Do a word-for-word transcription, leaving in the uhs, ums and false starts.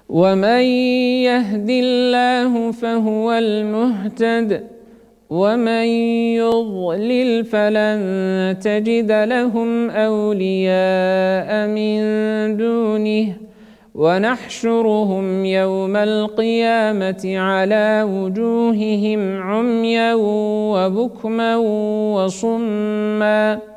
ومن يهد الله فهو المهتد ومن يضلل فلن تجد لهم أولياء من دونه ونحشرهم يوم القيامة على وجوههم عميا وبكما وصما